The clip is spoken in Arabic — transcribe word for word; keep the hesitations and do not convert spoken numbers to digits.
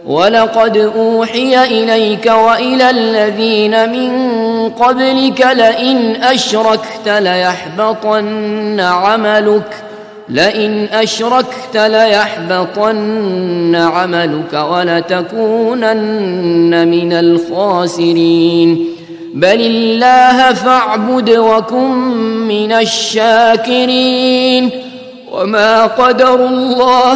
ولقد أوحي إليك وإلى الذين من قبلك لئن أشركت ليحبطن عملك لئن أشركت ليحبطن عملك ولتكونن من الخاسرين بل الله فاعبد وكن من الشاكرين وما قدروا الله